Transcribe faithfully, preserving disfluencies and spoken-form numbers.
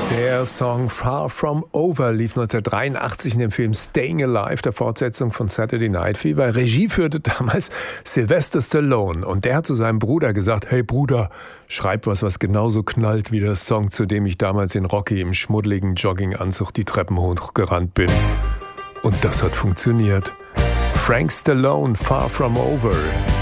Der Song Far From Over lief neunzehnhundertdreiundachtzig in dem Film Staying Alive, der Fortsetzung von Saturday Night Fever. Regie führte damals Sylvester Stallone und der hat zu seinem Bruder gesagt: Hey Bruder, schreib was, was genauso knallt wie der Song, zu dem ich damals in Rocky im schmuddeligen Jogginganzug die Treppen hochgerannt bin. Und das hat funktioniert. Frank Stallone, Far From Over.